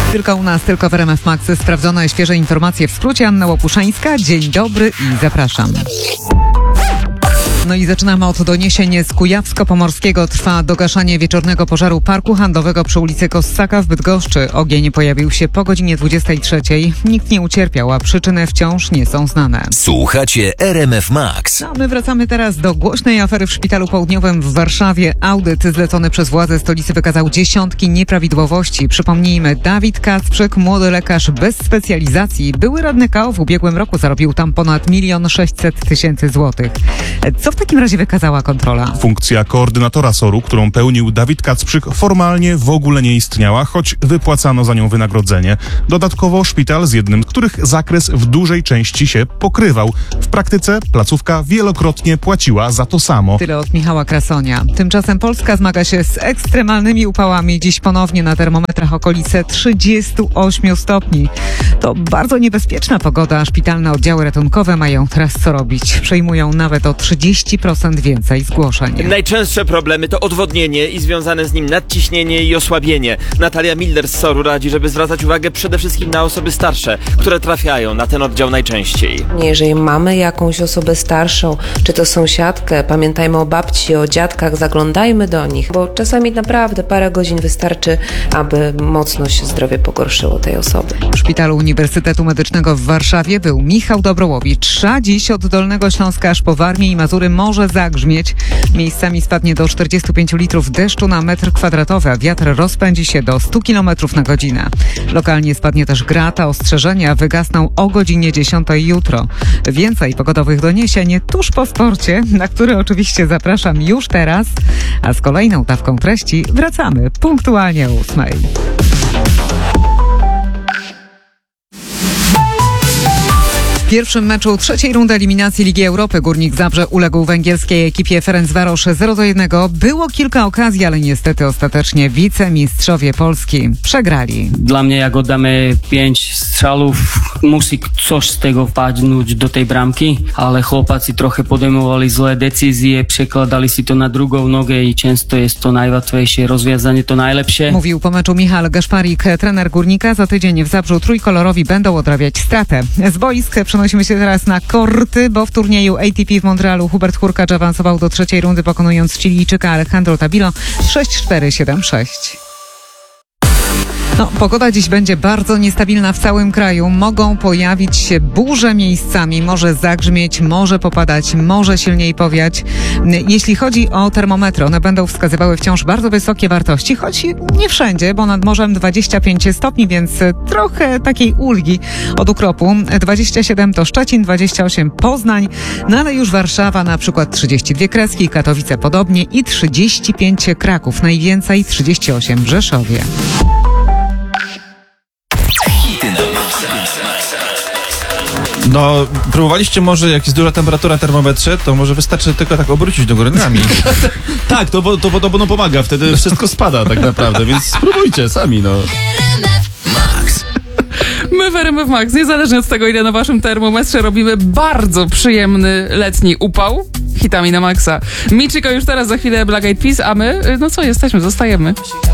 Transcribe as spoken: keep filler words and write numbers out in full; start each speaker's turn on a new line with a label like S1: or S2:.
S1: Tylko u nas, tylko w R M F Max sprawdzone świeże informacje w skrócie. Anna Łopuszańska, dzień dobry i zapraszam. No i zaczynamy od doniesień z Kujawsko-Pomorskiego. Trwa dogaszanie wieczornego pożaru parku handlowego przy ulicy Kossaka w Bydgoszczy. Ogień pojawił się po godzinie dwudziestej trzeciej. Nikt nie ucierpiał, a przyczyny wciąż nie są znane.
S2: Słuchacie R M F Max.
S1: No, my wracamy teraz do głośnej afery w Szpitalu Południowym w Warszawie. Audyt zlecony przez władze stolicy wykazał dziesiątki nieprawidłowości. Przypomnijmy, Dawid Kacprzyk, młody lekarz bez specjalizacji, były radny K O w ubiegłym roku zarobił tam ponad milion sześćset tysięcy złotych. Co w takim razie wykazała kontrola?
S3: Funkcja koordynatora S O R-u, którą pełnił Dawid Kacprzyk, formalnie w ogóle nie istniała, choć wypłacano za nią wynagrodzenie. Dodatkowo szpital z jednym z których zakres w dużej części się pokrywał. W praktyce placówka wielokrotnie płaciła za to samo.
S1: Tyle od Michała Krasonia. Tymczasem Polska zmaga się z ekstremalnymi upałami. Dziś ponownie na termometrach okolice trzydzieści osiem stopni. To bardzo niebezpieczna pogoda. Szpitalne oddziały ratunkowe mają teraz co robić. Przejmują nawet o trzydzieści procent więcej zgłoszeń.
S4: Najczęstsze problemy to odwodnienie i związane z nim nadciśnienie i osłabienie. Natalia Miller z S O R-u radzi, żeby zwracać uwagę przede wszystkim na osoby starsze, które trafiają na ten oddział najczęściej.
S5: Jeżeli mamy jakąś osobę starszą, czy to sąsiadkę, pamiętajmy o babci, o dziadkach, zaglądajmy do nich, bo czasami naprawdę parę godzin wystarczy, aby mocno się zdrowie pogorszyło tej osoby.
S1: W Szpitalu Uniwersytetu Medycznego w Warszawie był Michał Dobrołowicz. A dziś od Dolnego Śląska aż po Warmię i Mazury może zagrzmieć. Miejscami spadnie do czterdziestu pięciu litrów deszczu na metr kwadratowy, a wiatr rozpędzi się do stu kilometrów na godzinę. Lokalnie spadnie też grad, ostrzeżenia wygasną o godzinie dziesiątej jutro. Więcej pogodowych doniesień tuż po sporcie, na który oczywiście zapraszam już teraz, a z kolejną dawką treści wracamy punktualnie o ósmej. W pierwszym meczu trzeciej rundy eliminacji Ligi Europy Górnik Zabrze uległ węgierskiej ekipie Ferencvaros zero do jednego. Było kilka okazji, ale niestety ostatecznie wicemistrzowie Polski przegrali.
S6: Dla mnie, jak oddamy pięć strzałów, musi coś z tego wpadnąć do tej bramki, ale chłopacy trochę podejmowali złe decyzje, przekładali si to na drugą nogę i często jest to najłatwiejsze rozwiązanie, to najlepsze.
S1: Mówił po meczu Michał Gaszparik, trener Górnika. Za tydzień w Zabrzu trójkolorowi będą odrabiać stratę. Z boisk przenosimy się teraz na korty, bo w turnieju A T P w Montrealu Hubert Hurkacz awansował do trzeciej rundy, pokonując Chilijczyka Alejandro Tabilo sześć cztery siedem sześć. No, pogoda dziś będzie bardzo niestabilna w całym kraju. Mogą pojawić się burze miejscami, może zagrzmieć, może popadać, może silniej powiać. Jeśli chodzi o termometry, one będą wskazywały wciąż bardzo wysokie wartości, choć nie wszędzie, bo nad morzem dwadzieścia pięć stopni, więc trochę takiej ulgi od ukropu. dwadzieścia siedem to Szczecin, dwadzieścia osiem Poznań, no ale już Warszawa, na przykład trzydzieści dwie Kreski, Katowice podobnie i trzydzieści pięć Kraków, najwięcej trzydzieści osiem w Rzeszowie.
S7: No, próbowaliście może, jak jest duża temperatura na termometrze, to może wystarczy tylko tak obrócić do góry nogami. Tak, to, to, to podobno pomaga, wtedy wszystko spada tak naprawdę, więc spróbujcie sami, no.
S8: My w R M F Max, niezależnie od tego, ile na waszym termometrze, robimy bardzo przyjemny letni upał hitami na maksa. Michiko już teraz, za chwilę Black Eyed Peas, a my, no co, jesteśmy, zostajemy.